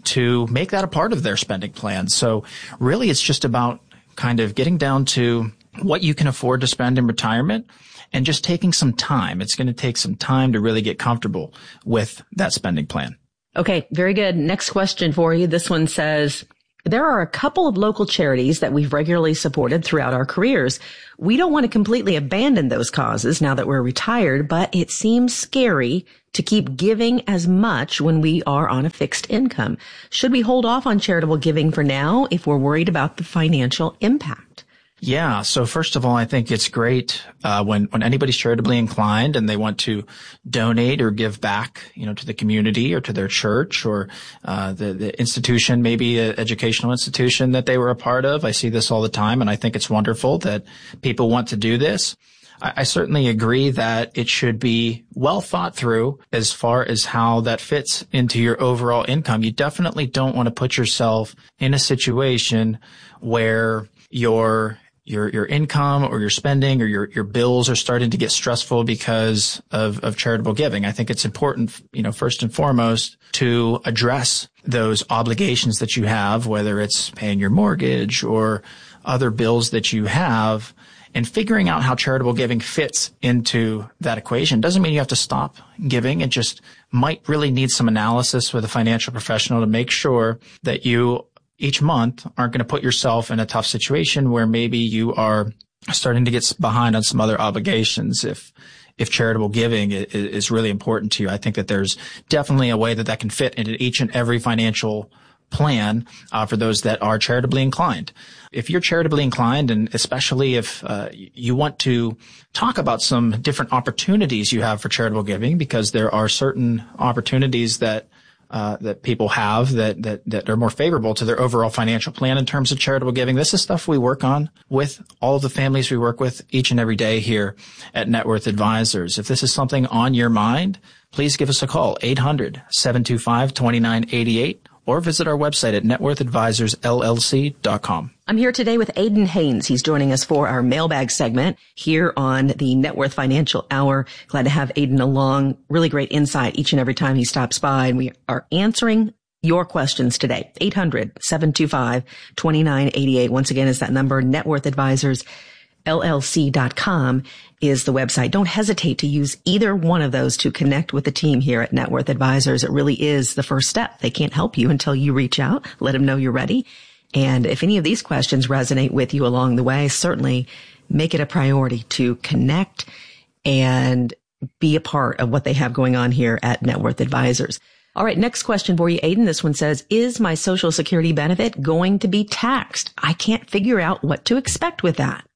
to make that a part of their spending plan. So really it's just about kind of getting down to what you can afford to spend in retirement and just taking some time. It's going to take some time to really get comfortable with that spending plan. Okay, very good. Next question for you. This one says, there are a couple of local charities that we've regularly supported throughout our careers. We don't want to completely abandon those causes now that we're retired, but it seems scary to keep giving as much when we are on a fixed income. Should we hold off on charitable giving for now if we're worried about the financial impact? Yeah. So first of all, I think it's great uh, when when anybody's charitably inclined and they want to donate or give back, you know, to the community or to their church or uh, the the institution, maybe an educational institution that they were a part of. I see this all the time, and I think it's wonderful that people want to do this. I, I certainly agree that it should be well thought through as far as how that fits into your overall income. You definitely don't want to put yourself in a situation where your Your your income or your spending or your your bills are starting to get stressful because of of charitable giving. I think it's important, you know, first and foremost, to address those obligations that you have, whether it's paying your mortgage or other bills that you have, and figuring out how charitable giving fits into that equation. Doesn't mean you have to stop giving. It just might really need some analysis with a financial professional to make sure that you each month aren't going to put yourself in a tough situation where maybe you are starting to get behind on some other obligations. If, if charitable giving is really important to you, I think that there's definitely a way that that can fit into each and every financial plan uh, for those that are charitably inclined. If you're charitably inclined, and especially if uh, you want to talk about some different opportunities you have for charitable giving, because there are certain opportunities that Uh, that people have that, that, that are more favorable to their overall financial plan in terms of charitable giving. This is stuff we work on with all of the families we work with each and every day here at Net Worth Advisors. If this is something on your mind, please give us a call, eight hundred, seven two five, two nine eight eight, or visit our website at net worth advisors l l c dot com. I'm here today with Aidan Haynes. He's joining us for our mailbag segment here on the Net Worth Financial Hour. Glad to have Aidan along. Really great insight each and every time he stops by. And we are answering your questions today. eight hundred, seven two five, two nine eight eight. Once again, is that number. Net Worth Advisors L L C dot com is the website. Don't hesitate to use either one of those to connect with the team here at Net Worth Advisors. It really is the first step. They can't help you until you reach out, let them know you're ready. And if any of these questions resonate with you along the way, certainly make it a priority to connect and be a part of what they have going on here at Net Worth Advisors. All right, next question for you, Aidan. This one says, is my Social Security benefit going to be taxed? I can't figure out what to expect with that.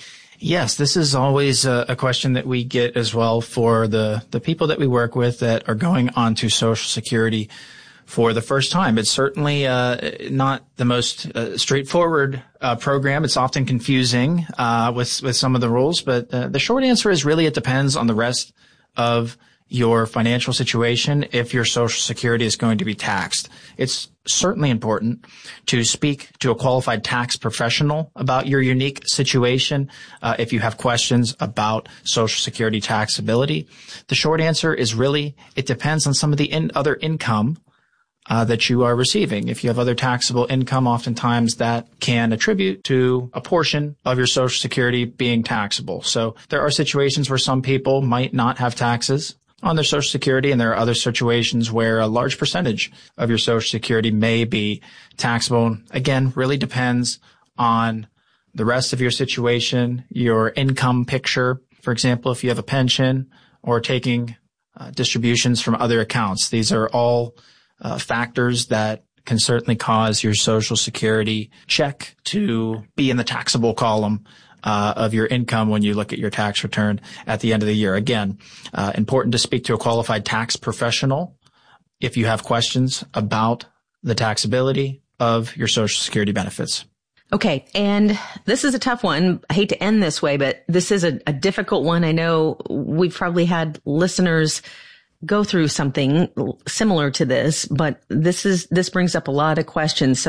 Yes, this is always a, a question that we get as well for the, the people that we work with that are going on to Social Security for the first time. It's certainly uh, not the most uh, straightforward uh, program. It's often confusing uh, with with some of the rules, but uh, the short answer is really it depends on the rest of your financial situation if your Social Security is going to be taxed. It's certainly important to speak to a qualified tax professional about your unique situation uh, if you have questions about Social Security taxability. The short answer is really it depends on some of the in- other income Uh, that you are receiving. If you have other taxable income, oftentimes that can attribute to a portion of your Social Security being taxable. So there are situations where some people might not have taxes on their Social Security, and there are other situations where a large percentage of your Social Security may be taxable. Again, really depends on the rest of your situation, your income picture. For example, if you have a pension or taking uh, distributions from other accounts, these are all Uh, factors that can certainly cause your Social Security check to be in the taxable column uh, of your income when you look at your tax return at the end of the year. Again, uh, important to speak to a qualified tax professional if you have questions about the taxability of your Social Security benefits. Okay, and this is a tough one. I hate to end this way, but this is a, a difficult one. I know we've probably had listeners go through something similar to this, but this is, this brings up a lot of questions. So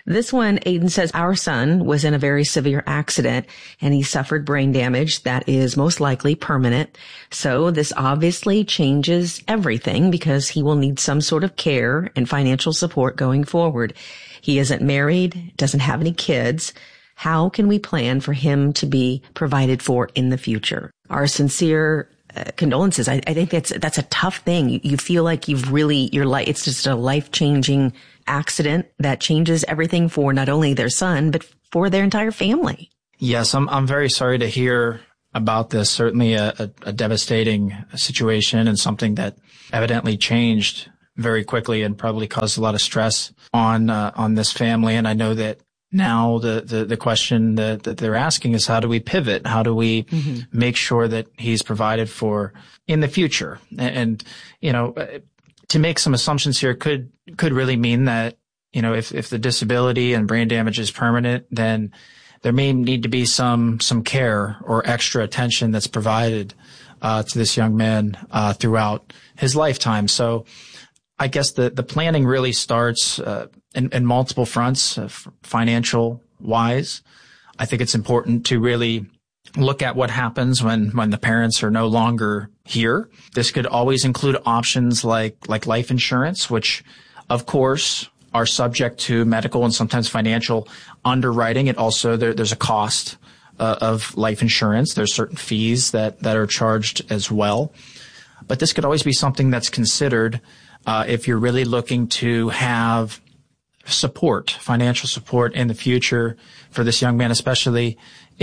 This one, Aiden says, our son was in a very severe accident and he suffered brain damage that is most likely permanent. So this obviously changes everything because he will need some sort of care and financial support going forward. He isn't married, doesn't have any kids. How can we plan for him to be provided for in the future? Our sincere uh, condolences. I, I think that's, that's a tough thing. You, you feel like you've really, your life, it's just a life-changing accident that changes everything for not only their son, but for their entire family. Yes, I'm I'm very sorry to hear about this. Certainly a, a, a devastating situation and something that evidently changed very quickly and probably caused a lot of stress on uh, on this family. And I know that now the, the, the question that, that they're asking is how do we pivot? How do we mm-hmm. make sure that he's provided for in the future? And, and you know, to make some assumptions here could could really mean that, you know, if, if the disability and brain damage is permanent, then there may need to be some some care or extra attention that's provided uh, to this young man uh, throughout his lifetime. So I guess the, the planning really starts uh, in, in multiple fronts, uh, financial wise. I think it's important to really look at what happens when, when the parents are no longer here. This could always include options like, like life insurance, which of course are subject to medical and sometimes financial underwriting. It also, there, there's a cost uh, of life insurance. There's certain fees that, that are charged as well. But this could always be something that's considered uh, if you're really looking to have support, financial support in the future for this young man, especially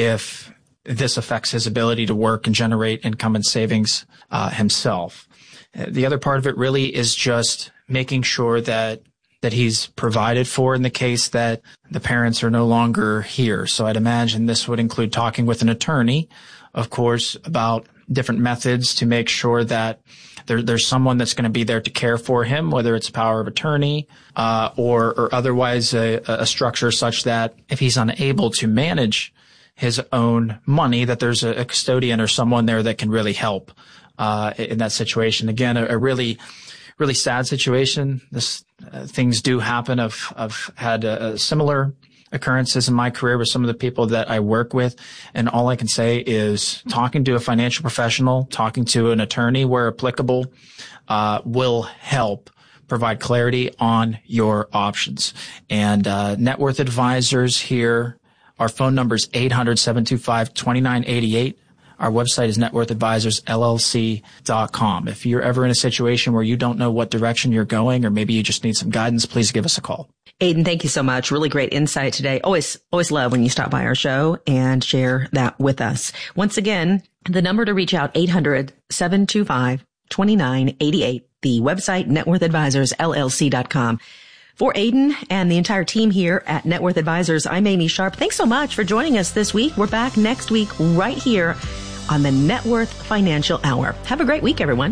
if this affects his ability to work and generate income and savings uh, himself. The other part of it really is just making sure that that he's provided for in the case that the parents are no longer here. So I'd imagine this would include talking with an attorney, of course, about different methods to make sure that there, there's someone that's going to be there to care for him, whether it's power of attorney uh, or, or otherwise a, a structure such that if he's unable to manage his own money, that there's a, a custodian or someone there that can really help uh, in that situation. Again, a, a really really sad situation. This uh, things do happen. I've I've had uh, similar occurrences in my career with some of the people that I work with, and all I can say is talking to a financial professional, talking to an attorney where applicable, uh, will help provide clarity on your options. And uh, Net Worth Advisors here, our phone number is eight hundred, seven two five, two nine eight eight. Our website is net worth advisors L L C dot com. If you're ever in a situation where you don't know what direction you're going, or maybe you just need some guidance, please give us a call. Aiden, thank you so much. Really great insight today. Always, always love when you stop by our show and share that with us. Once again, the number to reach out, eight hundred, seven two five, two nine eight eight. The website, net worth advisors L L C dot com. For Aiden and the entire team here at Net Worth Advisors, I'm Amy Sharp. Thanks so much for joining us this week. We're back next week right here on the Net Worth Financial Hour. Have a great week, everyone.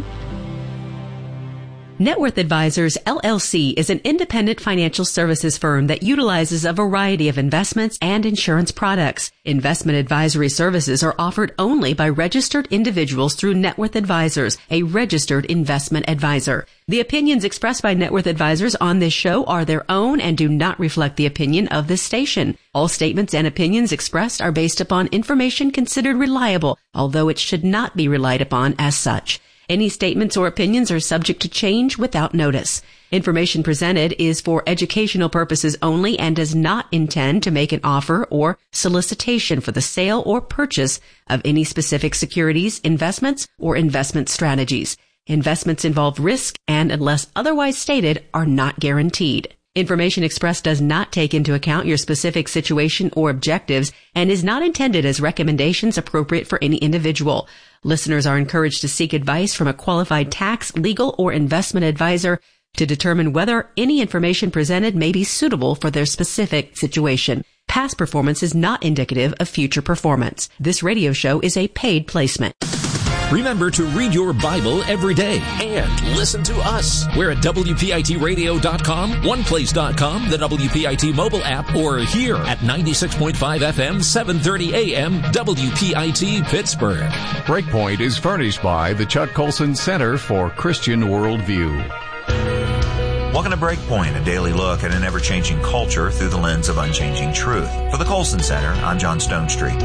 Net Worth Advisors, L L C is an independent financial services firm that utilizes a variety of investments and insurance products. Investment advisory services are offered only by registered individuals through Net Worth Advisors, a registered investment advisor. The opinions expressed by Net Worth Advisors on this show are their own and do not reflect the opinion of this station. All statements and opinions expressed are based upon information considered reliable, although it should not be relied upon as such. Any statements or opinions are subject to change without notice. Information presented is for educational purposes only and does not intend to make an offer or solicitation for the sale or purchase of any specific securities, investments, or investment strategies. Investments involve risk and, unless otherwise stated, are not guaranteed. Information expressed does not take into account your specific situation or objectives and is not intended as recommendations appropriate for any individual. Listeners are encouraged to seek advice from a qualified tax, legal, or investment advisor to determine whether any information presented may be suitable for their specific situation. Past performance is not indicative of future performance. This radio show is a paid placement. Remember to read your Bible every day and listen to us. We're at W P I T radio dot com, one place dot com, the W P I T mobile app, or here at ninety-six point five F M, seven thirty A M, W P I T Pittsburgh. Breakpoint is furnished by the Chuck Colson Center for Christian Worldview. Welcome to Breakpoint, a daily look at an ever-changing culture through the lens of unchanging truth. For the Colson Center, I'm John Stonestreet.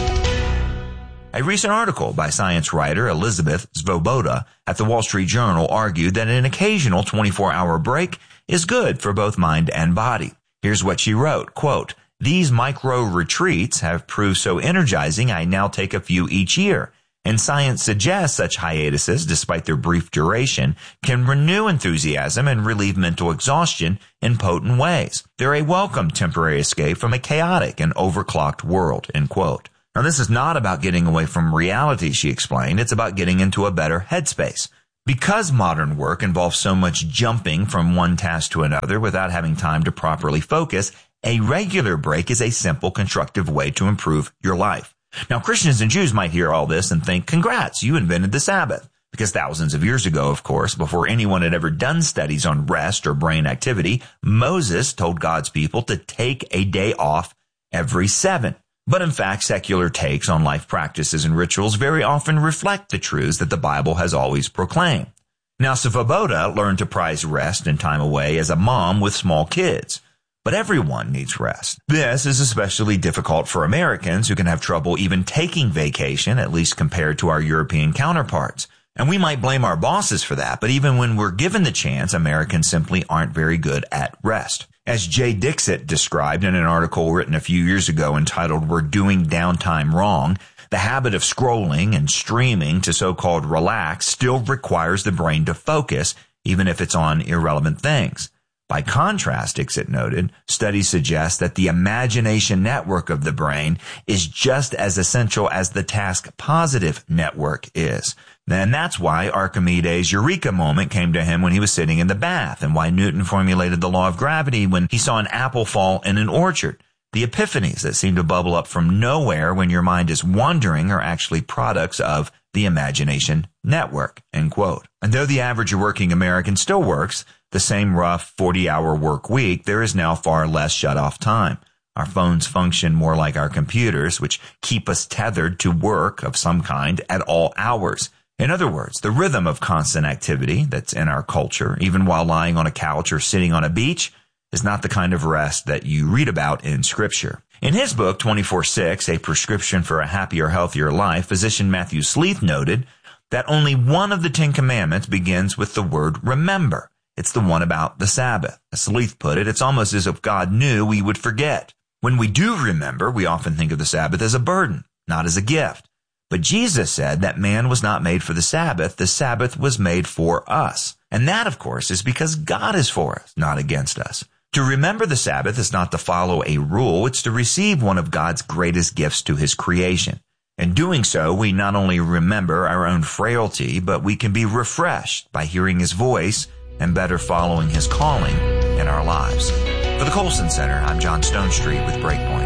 A recent article by science writer Elizabeth Svoboda at the Wall Street Journal argued that an occasional twenty-four hour break is good for both mind and body. Here's what she wrote, quote, "These micro retreats have proved so energizing I now take a few each year. And science suggests such hiatuses, despite their brief duration, can renew enthusiasm and relieve mental exhaustion in potent ways. They're a welcome temporary escape from a chaotic and overclocked world," end quote. Now, this is not about getting away from reality, she explained. It's about getting into a better headspace. Because modern work involves so much jumping from one task to another without having time to properly focus, a regular break is a simple, constructive way to improve your life. Now, Christians and Jews might hear all this and think, congrats, you invented the Sabbath. Because thousands of years ago, of course, before anyone had ever done studies on rest or brain activity, Moses told God's people to take a day off every seven. But in fact, secular takes on life practices and rituals very often reflect the truths that the Bible has always proclaimed. Now, Svoboda learned to prize rest and time away as a mom with small kids. But everyone needs rest. This is especially difficult for Americans who can have trouble even taking vacation, at least compared to our European counterparts. And we might blame our bosses for that, but even when we're given the chance, Americans simply aren't very good at rest. As Jay Dixit described in an article written a few years ago entitled "We're Doing Downtime Wrong," the habit of scrolling and streaming to so-called relax still requires the brain to focus, even if it's on irrelevant things. By contrast, Dixit noted, studies suggest that the imagination network of the brain is just as essential as the task-positive network is. And that's why Archimedes' eureka moment came to him when he was sitting in the bath, and why Newton formulated the law of gravity when he saw an apple fall in an orchard. The epiphanies that seem to bubble up from nowhere when your mind is wandering are actually products of the imagination network, end quote. And though the average working American still works the same rough forty hour work week, there is now far less shut-off time. Our phones function more like our computers, which keep us tethered to work of some kind at all hours. In other words, the rhythm of constant activity that's in our culture, even while lying on a couch or sitting on a beach, is not the kind of rest that you read about in Scripture. In his book, twenty-four six, A Prescription for a Happier, Healthier Life, physician Matthew Sleeth noted that only one of the Ten Commandments begins with the word remember. It's the one about the Sabbath. As Sleeth put it, it's almost as if God knew we would forget. When we do remember, we often think of the Sabbath as a burden, not as a gift. But Jesus said that man was not made for the Sabbath. The Sabbath was made for us. And that, of course, is because God is for us, not against us. To remember the Sabbath is not to follow a rule. It's to receive one of God's greatest gifts to his creation. In doing so, we not only remember our own frailty, but we can be refreshed by hearing his voice and better following his calling in our lives. For the Colson Center, I'm John Stonestreet with Breakpoint.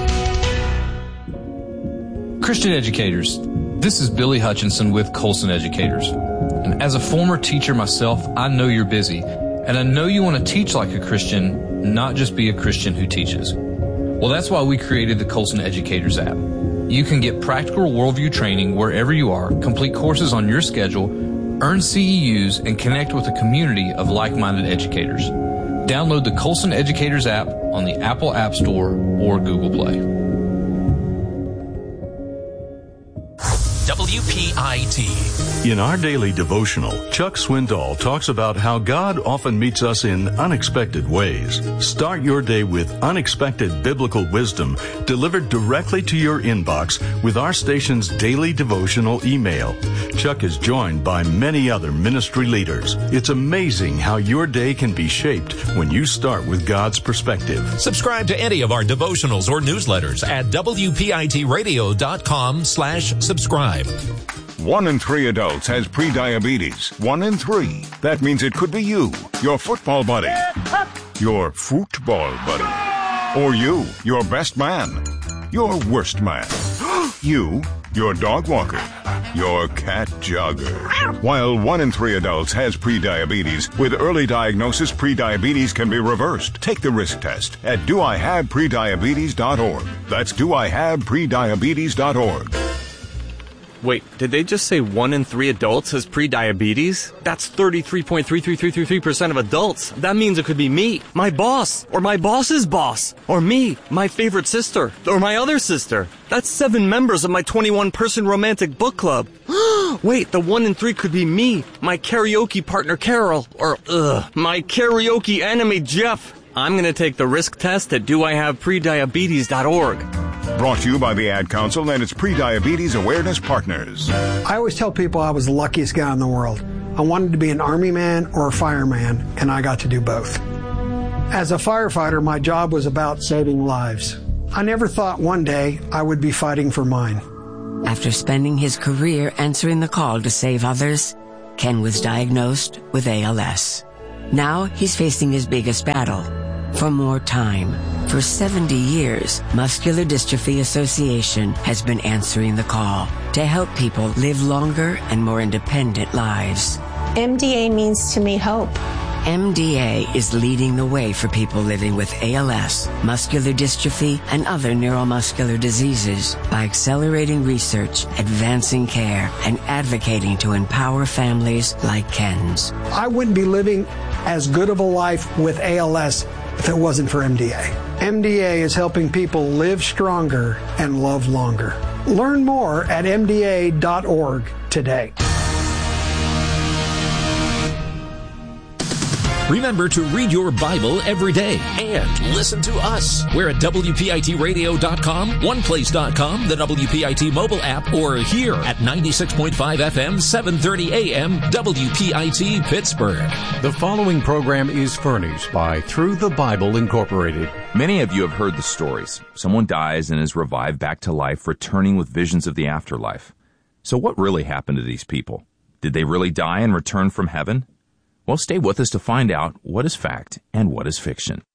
Christian educators, this is Billy Hutchinson with Colson Educators. And as a former teacher myself, I know you're busy. And I know you want to teach like a Christian, not just be a Christian who teaches. Well, that's why we created the Colson Educators app. You can get practical worldview training wherever you are, complete courses on your schedule, earn C E Us, and connect with a community of like-minded educators. Download the Colson Educators app on the Apple App Store or Google Play. W P I T. In our daily devotional, Chuck Swindoll talks about how God often meets us in unexpected ways. Start your day with unexpected biblical wisdom delivered directly to your inbox with our station's daily devotional email. Chuck is joined by many other ministry leaders. It's amazing how your day can be shaped when you start with God's perspective. Subscribe to any of our devotionals or newsletters at W P I T radio dot com slash subscribe. One in three adults has prediabetes. One in three. That means it could be you, your football buddy, your football buddy, or you, your best man, your worst man, you, your dog walker, your cat jogger. While one in three adults has prediabetes, with early diagnosis, prediabetes can be reversed. Take the risk test at do I have prediabetes dot org. That's do I have prediabetes dot org. Wait, did they just say one in three adults has prediabetes? That's thirty-three point three three three three three percent of adults. That means it could be me, my boss, or my boss's boss, or me, my favorite sister, or my other sister. That's seven members of my twenty-one person romantic book club. Wait, the one in three could be me, my karaoke partner Carol, or ugh, my karaoke anime Jeff. I'm gonna take the risk test at do I have prediabetes dot org. Brought to you by the Ad Council and its Prediabetes Awareness Partners. I always tell people I was the luckiest guy in the world. I wanted to be an army man or a fireman, and I got to do both. As a firefighter, my job was about saving lives. I never thought one day I would be fighting for mine. After spending his career answering the call to save others, Ken was diagnosed with A L S. Now he's facing his biggest battle, for more time. For seventy years, Muscular Dystrophy Association has been answering the call to help people live longer and more independent lives. M D A means to me hope. M D A is leading the way for people living with A L S, muscular dystrophy, and other neuromuscular diseases by accelerating research, advancing care, and advocating to empower families like Ken's. I wouldn't be living as good of a life with A L S if it wasn't for M D A. M D A is helping people live stronger and love longer. Learn more at M D A dot org today. Remember to read your Bible every day and listen to us. We're at W P I T radio dot com, one place dot com, the W P I T mobile app, or here at ninety-six point five F M, seven thirty A M, W P I T Pittsburgh. The following program is furnished by Through the Bible Incorporated. Many of you have heard the stories. Someone dies and is revived back to life, returning with visions of the afterlife. So what really happened to these people? Did they really die and return from heaven? Well, stay with us to find out what is fact and what is fiction.